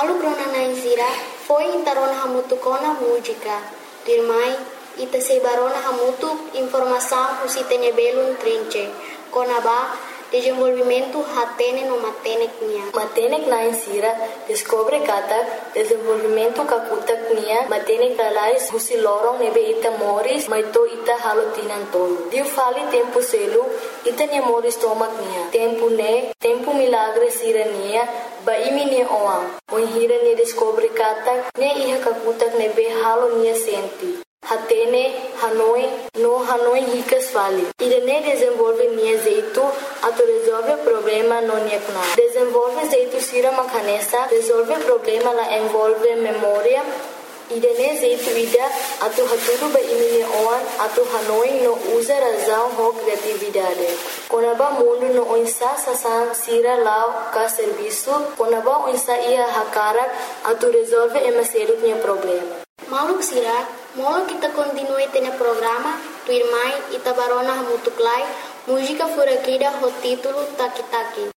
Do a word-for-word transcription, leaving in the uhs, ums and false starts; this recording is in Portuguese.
Malu krona naisira foi intarona hamutu kona música. Dirmai ita sebarona hamutu informação usitene belum trinche. Kona ba desenvolvimento hatene no matenek nia. Matenek naisira descobre kata desenvolvimento kakutak nia matenek kalais husi lorong nebe ita moris maito ita halotinan tolo. Diu fali tempo selu ita nia moris tomak nia. Tempo ne tempo milagre sira nia ba imi nia oang. Moin hira nia descobre kata ne iha kakutak nebe halo nia senti. Hatene, Hanoi, no Hanoi ricas fali. Irene desenvolve nia jeito, ato resolve problema no nia kuna. Desenvolve jeito sira makanesa, resolve problema la envolve memória. Irene jeito ida, ato haturu ba imini oan, ato Hanoi no usa razão ho criatividade. Konaba mundo no oinsa sasan sira lao ka serviço, konaba oinsa ia hakara, ato resolve emaseru nia problema. Maluk sira, molo kita continue tene programa, tu irmai ita barona hamutuklai, música furakida ho título Taki Taki.